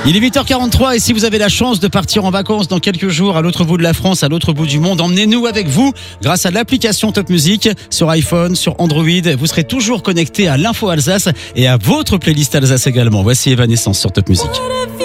Il est 8h43 et si vous avez la chance de partir en vacances dans quelques jours à l'autre bout de la France, à l'autre bout du monde, emmenez-nous avec vous grâce à l'application Top Music sur iPhone, sur Android. Vous serez toujours connecté à l'Info Alsace et à votre playlist Alsace également. Voici Evanescence sur Top Music.